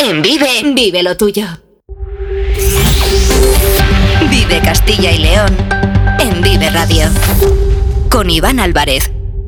En Vive, vive lo tuyo. Vive Castilla y León en Vive Radio. Con Iván Álvarez.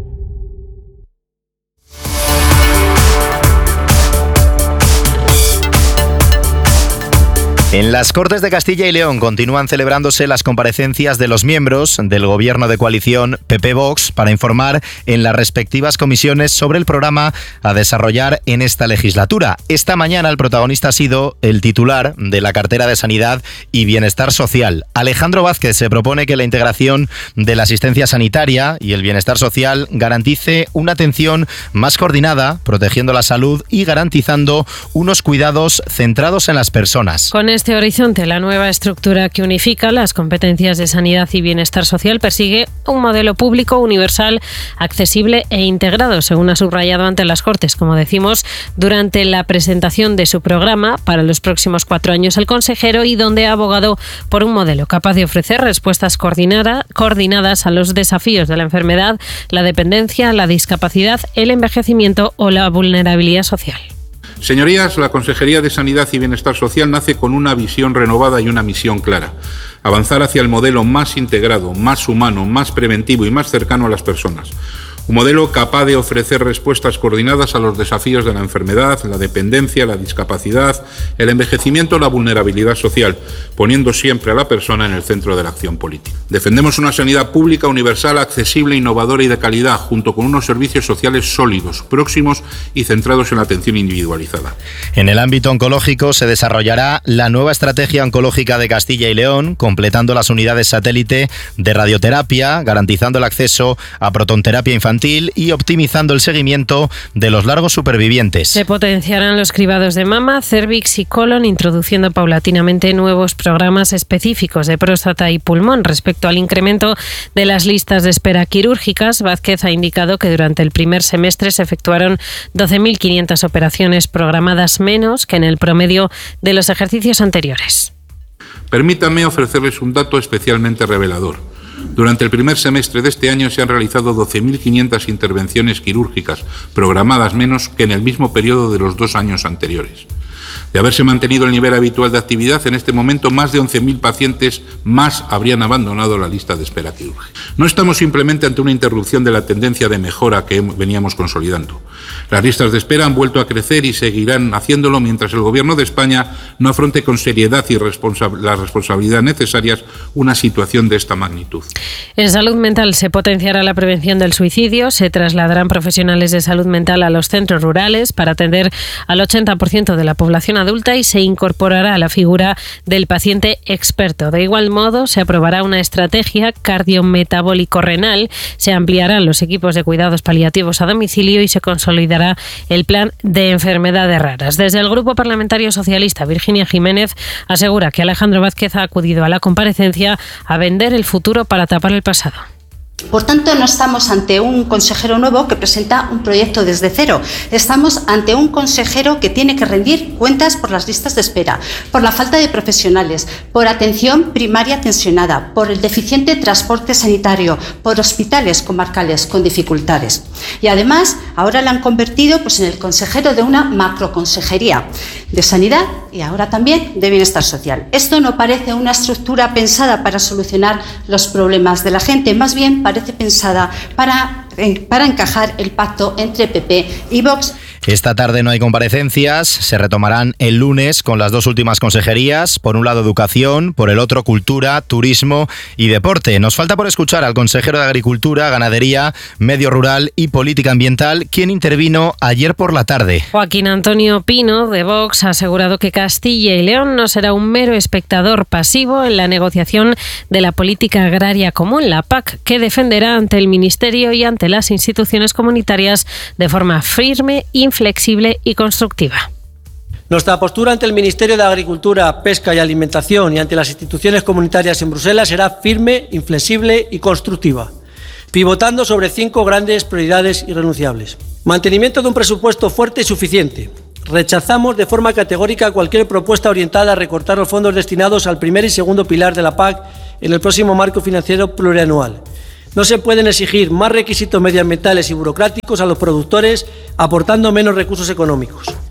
En las Cortes de Castilla y León continúan celebrándose las comparecencias de los miembros del gobierno de coalición PP-Vox para informar en las respectivas comisiones sobre el programa a desarrollar en esta legislatura. Esta mañana el protagonista ha sido el titular de la cartera de Sanidad y Bienestar Social. Alejandro Vázquez se propone que la integración de la asistencia sanitaria y el bienestar social garantice una atención más coordinada, protegiendo la salud y garantizando unos cuidados centrados en las personas. Con este horizonte, la nueva estructura que unifica las competencias de sanidad y bienestar social persigue un modelo público, universal, accesible e integrado, según ha subrayado ante las Cortes, como decimos, durante la presentación de su programa para los próximos 4 años el consejero, y donde ha abogado por un modelo capaz de ofrecer respuestas coordinadas a los desafíos de la enfermedad, la dependencia, la discapacidad, el envejecimiento o la vulnerabilidad social. Señorías, la Consejería de Sanidad y Bienestar Social nace con una visión renovada y una misión clara: avanzar hacia el modelo más integrado, más humano, más preventivo y más cercano a las personas. Un modelo capaz de ofrecer respuestas coordinadas a los desafíos de la enfermedad, la dependencia, la discapacidad, el envejecimiento o la vulnerabilidad social, poniendo siempre a la persona en el centro de la acción política. Defendemos una sanidad pública, universal, accesible, innovadora y de calidad, junto con unos servicios sociales sólidos, próximos y centrados en la atención individualizada. En el ámbito oncológico se desarrollará la nueva estrategia oncológica de Castilla y León, completando las unidades satélite de radioterapia, garantizando el acceso a protonterapia infantil y optimizando el seguimiento de los largos supervivientes. Se potenciarán los cribados de mama, cérvix y colon, introduciendo paulatinamente nuevos programas específicos de próstata y pulmón. Respecto al incremento de las listas de espera quirúrgicas, Vázquez ha indicado que durante el primer semestre se efectuaron 12.500 operaciones programadas menos que en el promedio de los ejercicios anteriores. Permítanme ofrecerles un dato especialmente revelador. Durante el primer semestre de este año se han realizado 12.500 intervenciones quirúrgicas, programadas menos que en el mismo periodo de los 2 años anteriores. De haberse mantenido el nivel habitual de actividad, en este momento más de 11.000 pacientes más habrían abandonado la lista de espera quirúrgica. No estamos simplemente ante una interrupción de la tendencia de mejora que veníamos consolidando. Las listas de espera han vuelto a crecer y seguirán haciéndolo mientras el Gobierno de España no afronte con seriedad y las responsabilidades necesarias una situación de esta magnitud. En salud mental se potenciará la prevención del suicidio, se trasladarán profesionales de salud mental a los centros rurales para atender al 80% de la población adulta y se incorporará la figura del paciente experto. De igual modo, se aprobará una estrategia cardiometabólico-renal, se ampliarán los equipos de cuidados paliativos a domicilio y se consolidará el plan de enfermedades raras. Desde el Grupo Parlamentario Socialista, Virginia Jiménez asegura que Alejandro Vázquez ha acudido a la comparecencia a vender el futuro para tapar el pasado. Por tanto, no estamos ante un consejero nuevo que presenta un proyecto desde cero. Estamos ante un consejero que tiene que rendir cuentas por las listas de espera, por la falta de profesionales, por atención primaria tensionada, por el deficiente transporte sanitario, por hospitales comarcales con dificultades. Y además, ahora la han convertido en el consejero de una macroconsejería de sanidad y ahora también de bienestar social. Esto no parece una estructura pensada para solucionar los problemas de la gente, más bien parece pensada para encajar el pacto entre PP y Vox. Esta tarde no hay comparecencias, se retomarán el lunes con las 2 últimas consejerías, por un lado Educación, por el otro Cultura, Turismo y Deporte. Nos falta por escuchar al consejero de Agricultura, Ganadería, Medio Rural y Política Ambiental, quien intervino ayer por la tarde. Joaquín Antonio Pino, de Vox, ha asegurado que Castilla y León no será un mero espectador pasivo en la negociación de la política agraria común, la PAC, que defenderá ante el Ministerio y ante las instituciones comunitarias de forma firme, flexible y constructiva. Nuestra postura ante el Ministerio de Agricultura, Pesca y Alimentación y ante las instituciones comunitarias en Bruselas será firme, inflexible y constructiva, pivotando sobre 5 grandes prioridades irrenunciables. Mantenimiento de un presupuesto fuerte y suficiente. Rechazamos de forma categórica cualquier propuesta orientada a recortar los fondos destinados al primer y segundo pilar de la PAC en el próximo marco financiero plurianual. No se pueden exigir más requisitos medioambientales y burocráticos a los productores aportando menos recursos económicos.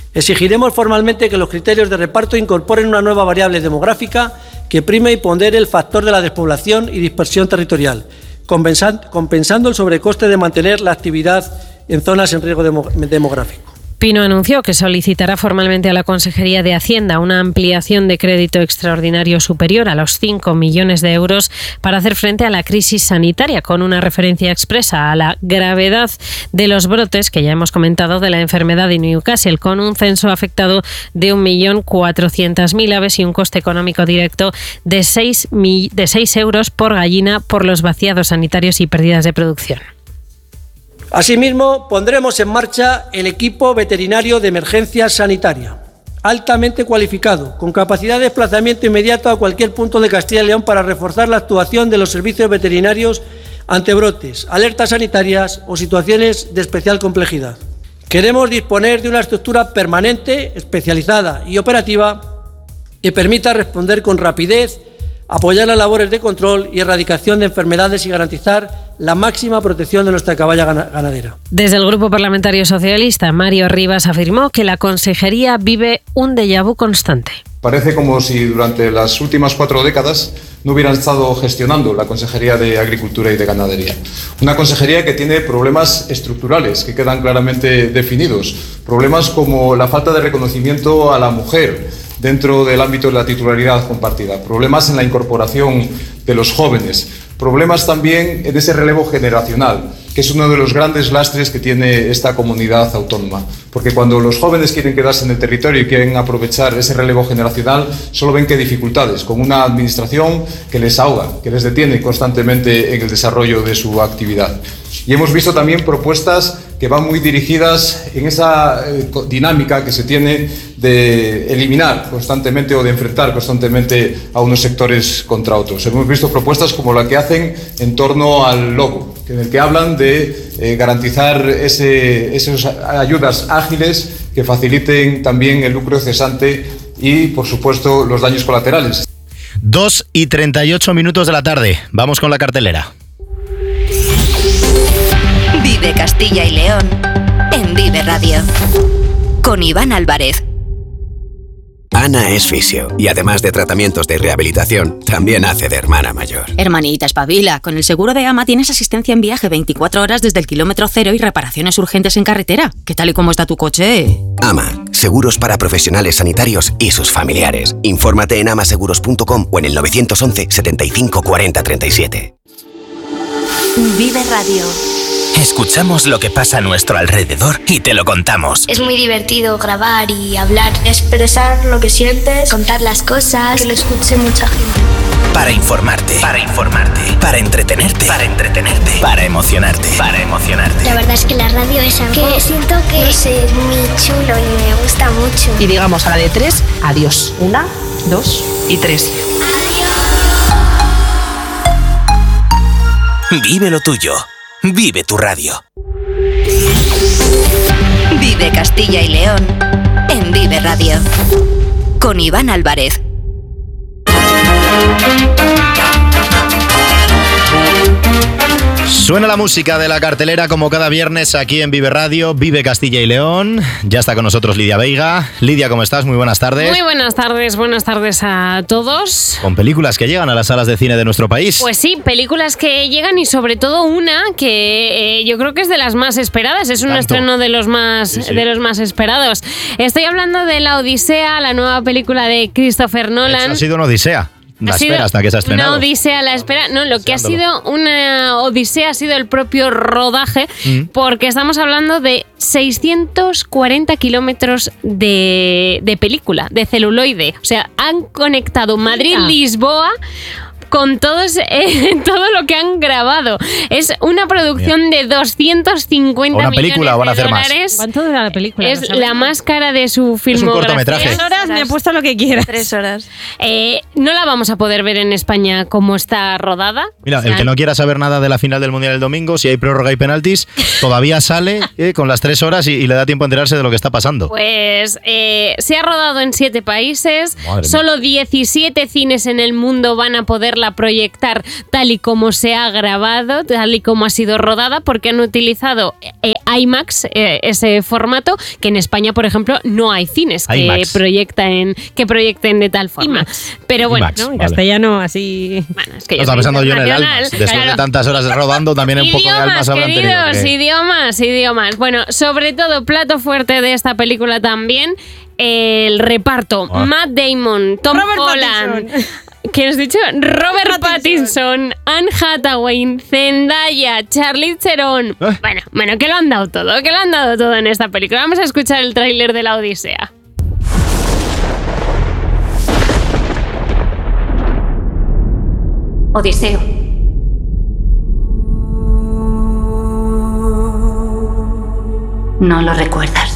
Exigiremos formalmente que los criterios de reparto incorporen una nueva variable demográfica que prime y pondere el factor de la despoblación y dispersión territorial, compensando el sobrecoste de mantener la actividad en zonas en riesgo demográfico. Pino anunció que solicitará formalmente a la Consejería de Hacienda una ampliación de crédito extraordinario superior a los 5 millones de euros para hacer frente a la crisis sanitaria, con una referencia expresa a la gravedad de los brotes que ya hemos comentado de la enfermedad de Newcastle, con un censo afectado de 1.400.000 aves y un coste económico directo de 6 euros por gallina por los vaciados sanitarios y pérdidas de producción. Asimismo, pondremos en marcha el equipo veterinario de emergencia sanitaria, altamente cualificado, con capacidad de desplazamiento inmediato a cualquier punto de Castilla y León para reforzar la actuación de los servicios veterinarios ante brotes, alertas sanitarias o situaciones de especial complejidad. Queremos disponer de una estructura permanente, especializada y operativa que permita responder con rapidez, apoyar las labores de control y erradicación de enfermedades y garantizar la máxima protección de nuestra caballa ganadera. Desde el Grupo Parlamentario Socialista, Mario Rivas afirmó que la Consejería vive un déjà vu constante. Parece como si durante las últimas 4 décadas no hubieran estado gestionando la Consejería de Agricultura y de Ganadería. Una consejería que tiene problemas estructurales que quedan claramente definidos. Problemas como la falta de reconocimiento a la mujer dentro del ámbito de la titularidad compartida. Problemas en la incorporación de los jóvenes. Problemas también en ese relevo generacional, que es uno de los grandes lastres que tiene esta comunidad autónoma. Porque cuando los jóvenes quieren quedarse en el territorio y quieren aprovechar ese relevo generacional, solo ven que dificultades, con una administración que les ahoga, que les detiene constantemente en el desarrollo de su actividad. Y hemos visto también propuestas que van muy dirigidas en esa dinámica que se tiene de eliminar constantemente o de enfrentar constantemente a unos sectores contra otros. Hemos visto propuestas como la que hacen en torno al lobo, en el que hablan de garantizar esas ayudas ágiles que faciliten también el lucro cesante y, por supuesto, los daños colaterales. 2:38 de la tarde. Vamos con la cartelera. Vive Castilla y León en Vive Radio con Iván Álvarez. Ana es fisio y además de tratamientos de rehabilitación, también hace de hermana mayor. Hermanita, espabila. Con el seguro de AMA tienes asistencia en viaje 24 horas desde el kilómetro cero y reparaciones urgentes en carretera. ¿Qué tal y cómo está tu coche? AMA, seguros para profesionales sanitarios y sus familiares. Infórmate en amaseguros.com o en el 911 75 40 37. Vive Radio. Escuchamos lo que pasa a nuestro alrededor y te lo contamos. Es muy divertido grabar y hablar, expresar lo que sientes, contar las cosas, que lo escuche mucha gente. Para informarte, para entretenerte, para emocionarte. La verdad es que la radio es algo que siento que es muy chulo y me gusta mucho. Y digamos a la de 3, adiós. 1, 2 y 3. Vive lo tuyo. Vive tu radio. Vive Castilla y León en Vive Radio con Iván Álvarez. Suena la música de la cartelera como cada viernes aquí en Vive Radio, Vive Castilla y León. Ya está con nosotros Lidia Veiga. Lidia, ¿cómo estás? Muy buenas tardes. Muy buenas tardes a todos. Con películas que llegan a las salas de cine de nuestro país. Pues sí, películas que llegan y sobre todo una que yo creo que es de las más esperadas. Es un estreno de los más esperados. Estoy hablando de La Odisea, la nueva película de Christopher Nolan. Ha sido una odisea. La espera hasta que se ha estrenado. Una odisea, la espera. No, lo que ha sido una odisea ha sido el propio rodaje, porque estamos hablando de 640 kilómetros de película, de celuloide. O sea, han conectado Madrid-Lisboa con todo lo que han grabado. Es una producción de 250 ¿Una película o van a hacer más? ¿Cuánto dura la película? Es la más cara de su filmografía. Es un cortometraje. 3 horas, me he puesto lo que quieras. 3 horas. No la vamos a poder ver en España como está rodada. Mira, el que no quiera saber nada de la final del Mundial el domingo, si hay prórroga y penaltis, todavía sale con las 3 horas y le da tiempo a enterarse de lo que está pasando. Pues se ha rodado en 7 países. Solo 17 cines en el mundo van a poder poderla proyectar tal y como se ha grabado, tal y como ha sido rodada, porque han utilizado IMAX, ese formato, que en España, por ejemplo, no hay cines que proyecten de tal forma. Pero bueno, IMAX, ¿no? En vale. castellano así... Bueno, es que yo Estaba soy pensando yo en el internacional. Almas. Después de tantas horas rodando, también un poco de Almas habrán tenido que... idiomas. Bueno, sobre todo, plato fuerte de esta película también, el reparto. Matt Damon, Tom Holland... ¿Qué has dicho? Robert Pattinson, Anne Hathaway, Zendaya, Charlize Theron. Bueno, que lo han dado todo en esta película. Vamos a escuchar el tráiler de La Odisea. Odiseo. No lo recuerdas.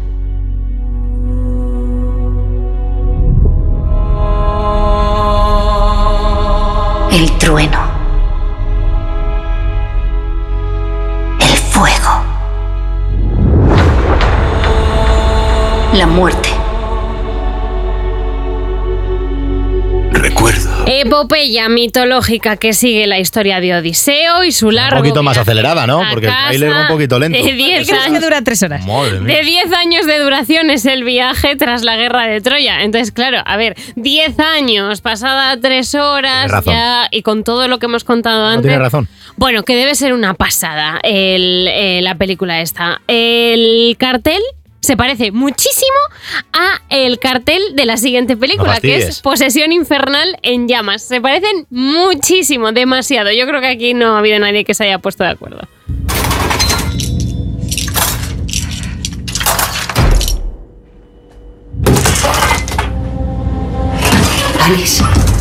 El trueno. El fuego. La muerte. Recuerdo. Epopeya mitológica que sigue la historia de Odiseo y su largo... Un poquito más acelerada, ¿no? Porque el tráiler va un poquito lento. De 10 años. Que dura 3 horas. Madre mía. De 10 años de duración es el viaje tras la guerra de Troya. Entonces, claro, a ver, 10 años, pasada 3 horas ya, y con todo lo que hemos contado antes... Tiene razón. Bueno, que debe ser una pasada la película esta. El cartel se parece muchísimo a el cartel de la siguiente película, que es Posesión Infernal en Llamas. Se parecen muchísimo, demasiado. Yo creo que aquí no ha habido nadie que se haya puesto de acuerdo. Alice.